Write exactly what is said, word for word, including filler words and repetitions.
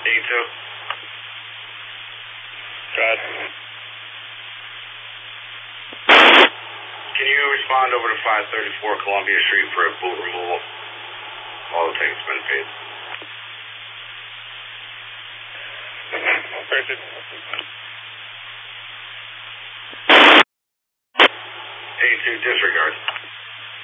two. Go ahead. Can you respond over to five thirty-four Columbia Street for a boot removal? All the tickets been paid. Granted. A two, disregard.